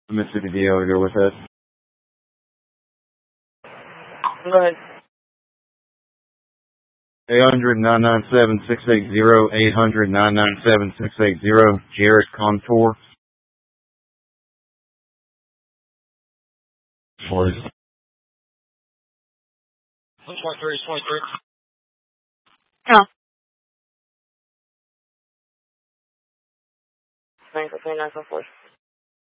Mississippi DL, go with us. Go ahead. 800-997-680, 800-997-680, Jarrett Contour. What is it? 23, 23. Yeah. Thanks for 29 so forth.